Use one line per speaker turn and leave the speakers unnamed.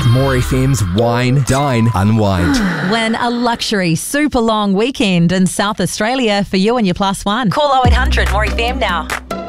More FM's Wine, Dine, Unwind.
Win a luxury super long weekend in South Australia for you and your +1. Call 0800 More FM now.